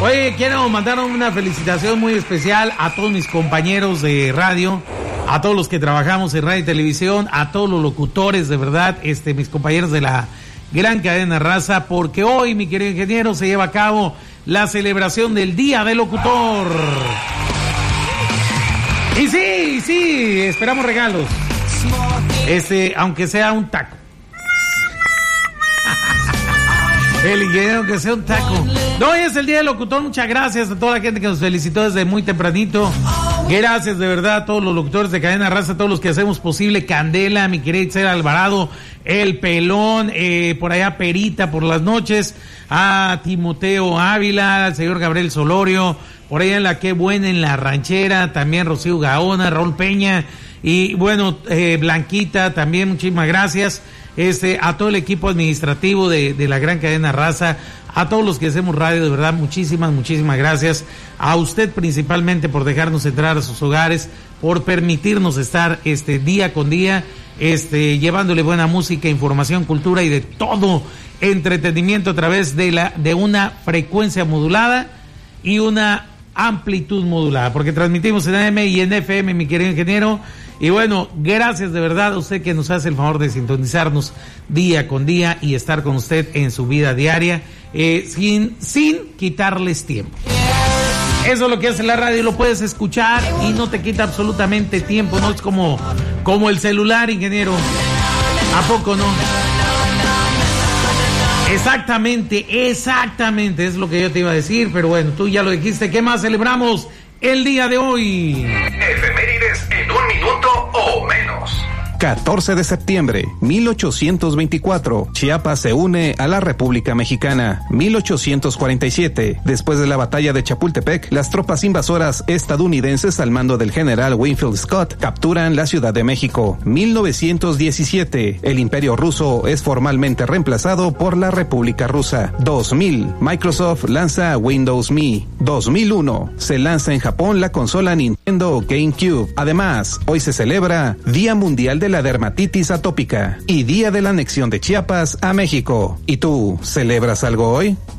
Oye, quiero mandar una felicitación muy especial a todos mis compañeros de radio, a todos los que trabajamos en radio y televisión, a todos los locutores, de verdad, mis compañeros de la gran cadena Raza, porque hoy, mi querido ingeniero, se lleva a cabo la celebración del Día del Locutor. Y sí, esperamos regalos. Aunque sea un taco. El ingeniero, que sea un taco. No, hoy es el Día del Locutor. Muchas gracias a toda la gente que nos felicitó desde muy tempranito. Gracias de verdad a todos los locutores de Cadena Raza, a todos los que hacemos posible. Candela, mi querida Itzel Alvarado, El Pelón, por allá Perita por las noches, a Timoteo Ávila, al señor Gabriel Solorio, por allá en la Qué Buena, en la Ranchera, también Rocío Gaona, Raúl Peña, y bueno, Blanquita, también muchísimas gracias. A todo el equipo administrativo de la gran Cadena Raza, a todos los que hacemos radio, de verdad, muchísimas gracias. A usted principalmente por dejarnos entrar a sus hogares, por permitirnos estar día con día, llevándole buena música, información, cultura y de todo entretenimiento a través de una frecuencia modulada y una amplitud modulada, porque transmitimos en AM y en FM, mi querido ingeniero. Y bueno, gracias de verdad a usted que nos hace el favor de sintonizarnos día con día y estar con usted en su vida diaria, sin quitarles tiempo. Eso es lo que hace la radio, lo puedes escuchar y no te quita absolutamente tiempo, no es como el celular, ingeniero. ¿A poco no? Exactamente, es lo que yo te iba a decir, pero bueno, tú ya lo dijiste. ¿Qué más celebramos el día de hoy? Efemérides en un minuto o menos. 14 de septiembre, 1824, Chiapas se une a la República Mexicana. 1847, después de la batalla de Chapultepec, las tropas invasoras estadounidenses al mando del general Winfield Scott capturan la Ciudad de México. 1917, el Imperio Ruso es formalmente reemplazado por la República Rusa. 2000, Microsoft lanza Windows Me. 2001, se lanza en Japón la consola Nintendo GameCube. Además, hoy se celebra Día Mundial de la Dermatitis Atópica y Día de la Anexión de Chiapas a México. ¿Y tú, celebras algo hoy?